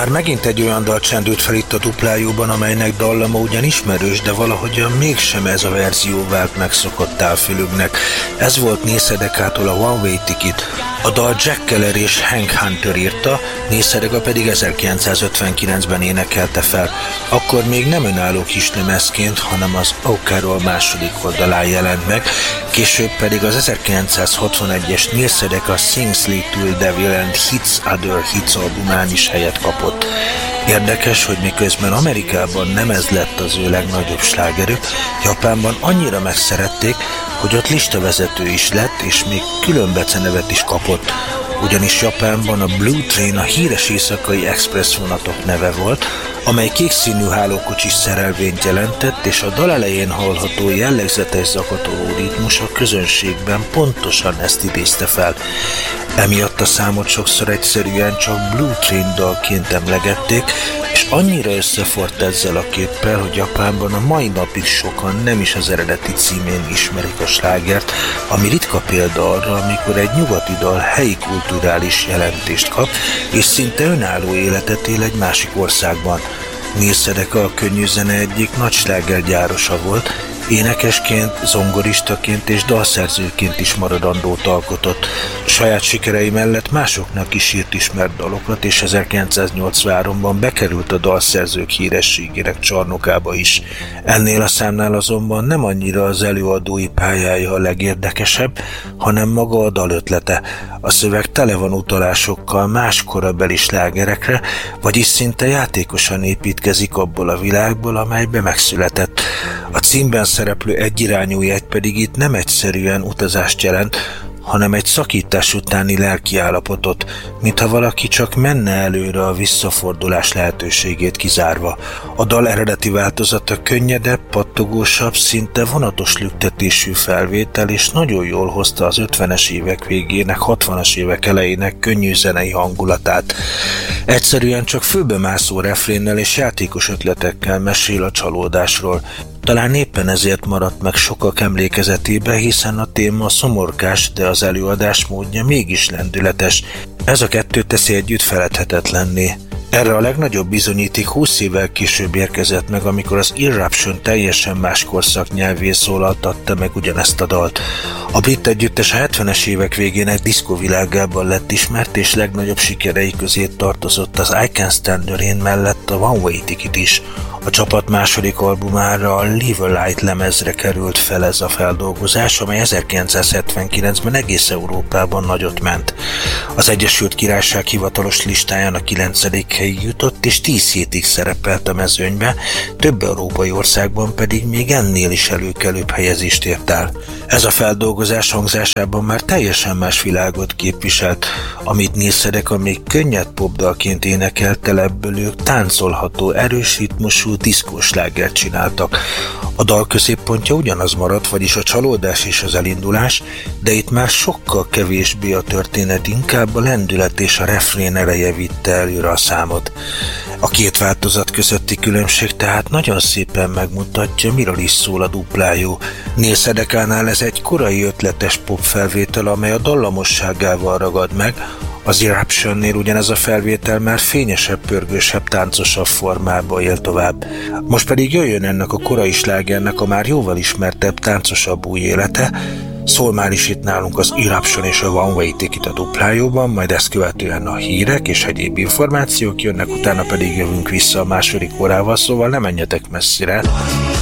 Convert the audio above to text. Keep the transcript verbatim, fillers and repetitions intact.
Már megint egy olyan dal csendült fel itt a duplájóban, amelynek dallama ugyan ismerős, de valahogyan mégsem ez a verzió vált megszokott távfülüknek. Ez volt Neil Sedekától a One Way Ticket. A dal Jack Keller és Hank Hunter írta, Neil Sedaka pedig ezerkilencszázötvenkilencben énekelte fel. Akkor még nem önálló kislemezként, hanem az O Carol második oldalán jelent meg, később pedig az ezerkilencszázhatvanegyes Neil Sedaka Sings Little Devil and Hits Other Hits albumán is helyet kapott. Érdekes, hogy miközben Amerikában nem ez lett az ő legnagyobb slágerük, Japánban annyira megszerették, hogy ott listavezető is lett, és még külön becenevet is kapott. Ugyanis Japánban a Blue Train a híres éjszakai express vonatok neve volt, amely kékszínű hálókocsis szerelvényt jelentett, és a dal elején hallható jellegzetes zakatoló ritmus a közönségben pontosan ezt idézte fel. Emiatt a számot sokszor egyszerűen csak Blue Train dalként emlegették, és annyira összefort ezzel a képpel, hogy Japánban a mai napig sokan nem is az eredeti címén ismerik a slágert, ami ritka példa arra, amikor egy nyugati dal helyi kulturális jelentést kap, és szinte önálló életet él egy másik országban. Neil Sedaka a könnyű zene egyik nagy slágergyárosa volt, énekesként, zongoristaként és dalszerzőként is maradandót alkotott. Saját sikerei mellett másoknak is írt ismert dalokat, és ezerkilencszáznyolcvanháromban bekerült a dalszerzők hírességének csarnokába is. Ennél a számnál azonban nem annyira az előadói pályája a legérdekesebb, hanem maga a dalötlete. A szöveg tele van utalásokkal más korabeli slágerekre, vagyis szinte játékosan építkezik abból a világból, amelybe megszületett. A címben szereplő egyirányú jegy pedig itt nem egyszerűen utazást jelent, hanem egy szakítás utáni lelkiállapotot, mintha valaki csak menne előre a visszafordulás lehetőségét kizárva. A dal eredeti változata könnyedebb, pattogósabb, szinte vonatos lüktetésű felvétel, és nagyon jól hozta az ötvenes évek végének, hatvanas évek elejének könnyű zenei hangulatát. Egyszerűen csak főbemászó refrénnel és játékos ötletekkel mesél a csalódásról. Talán éppen ezért maradt meg sokak emlékezetébe, hiszen a téma szomorkás, de az előadás módja mégis lendületes. Ez a kettő teszi együtt feledhetetlenné. Erre a legnagyobb bizonyíték húsz évvel később érkezett meg, amikor az Eruption teljesen más korszak nyelvén szólaltatta meg ugyanezt a dalt. A brit együttes a hetvenes évek végének diszkóvilágában lett ismert, és legnagyobb sikerei közé tartozott az I Can't Stand the Rain mellett a One Way Ticket is. A csapat második albumára, a Live a Light lemezre került fel ez a feldolgozás, amely ezerkilencszázhetvenkilencben egész Európában nagyot ment. Az Egyesült Királyság hivatalos listáján a kilencedik helyig jutott, és tíz hétig szerepelt a mezőnybe, több európai országban pedig még ennél is előkelőbb helyezést ért el. Ez a feldolgozás hangzásában már teljesen más világot képviselt, amit Neil Sedaka még könnyed popdalként énekelte, ebből ők táncolható, erős ritmusú diszkóslágert csináltak. A dal középpontja ugyanaz maradt, vagyis a csalódás és az elindulás, de itt már sokkal kevésbé a történet, inkább a lendület és a refrén ereje vitte előre a számot. A két változat közötti különbség tehát nagyon szépen megmutatja, miről is szól a duplájó. Neil Sedakánál ez egy korai ötletes popfelvétel, amely a dallamosságával ragad meg, az Eruptionnél ugyanez a felvétel már fényesebb, pörgősebb, táncosabb formában él tovább. Most pedig jöjjön ennek a korai slágernek a már jóval ismertebb, táncosabb új élete. Szól már is itt nálunk az Eruption és a One Way Ticket a duplájóban, majd ezt követően a hírek és egyéb információk jönnek, utána pedig jövünk vissza a második órával, szóval ne menjetek messzire.